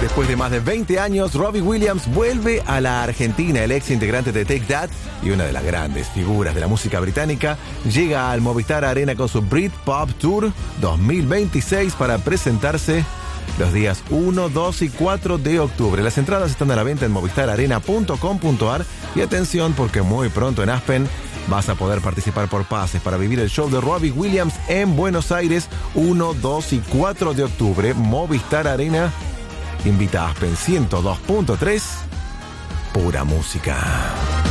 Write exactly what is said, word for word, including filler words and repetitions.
Después de más de veinte años, Robbie Williams vuelve a la Argentina. El ex integrante de Take That y una de las grandes figuras de la música británica llega al Movistar Arena con su Britpop Tour dos mil veintiséis para presentarse los días uno, dos y cuatro de octubre. Las entradas están a la venta en movistar arena punto com punto a r y atención porque muy pronto en Aspen vas a poder participar por pases para vivir el show de Robbie Williams en Buenos Aires uno, dos y cuatro de octubre. Movistar Arena invita a Aspen ciento dos punto tres, pura música.